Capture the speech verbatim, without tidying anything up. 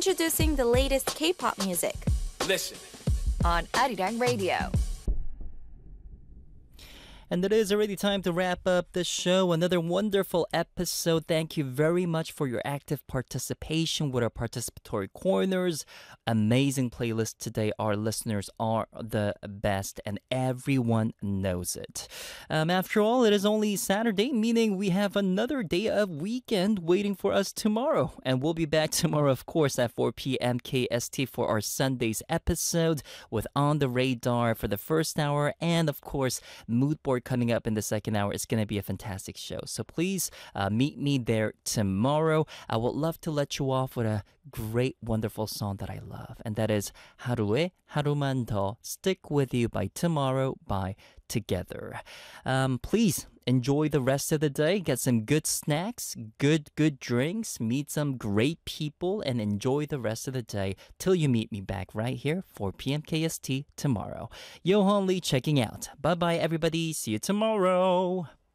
introducing the latest K-pop music. Listen. On Arirang Radio. And it is already time to wrap up the show. Another wonderful episode. Thank you very much for your active participation with our participatory corners. Amazing playlist today. Our listeners are the best and everyone knows it. Um, after all, it is only Saturday, meaning we have another day of weekend waiting for us tomorrow. And we'll be back tomorrow, of course, at four p.m. K S T for our Sunday's episode with On the Radar for the first hour. And, of course, Mood Board coming up in the second hour. It's going to be a fantastic show. So please uh, meet me there tomorrow. I would love to let you off with a great, wonderful song that I love. And that is 하루에 하루만 더 Stick With You by Tomorrow by Together. Um, please enjoy the rest of the day. Get some good snacks, good, good drinks, meet some great people, and enjoy the rest of the day till you meet me back right here, four p.m. K S T tomorrow. Yohan Lee checking out. Bye-bye, everybody. See you tomorrow.